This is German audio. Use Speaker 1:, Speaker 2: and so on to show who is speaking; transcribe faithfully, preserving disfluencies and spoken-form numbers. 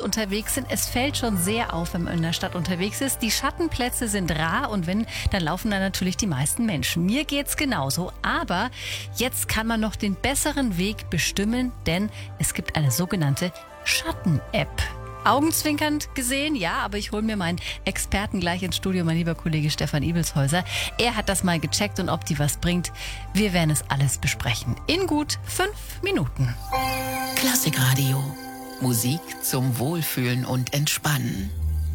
Speaker 1: unterwegs sind. Es fällt schon sehr auf, wenn man in der Stadt unterwegs ist. Die Schattenplätze sind rar und wenn, dann laufen da natürlich die meisten Menschen. Mir geht's genauso. Aber jetzt kann man noch den besseren Weg bestimmen, denn es gibt eine sogenannte Schatten-App. Augenzwinkernd gesehen, ja, aber ich hole mir meinen Experten gleich ins Studio, mein lieber Kollege Stefan Ibelshäuser. Er hat das mal gecheckt und ob die was bringt, wir werden es alles besprechen. In gut fünf Minuten.
Speaker 2: Klassikradio. Musik zum Wohlfühlen und Entspannen.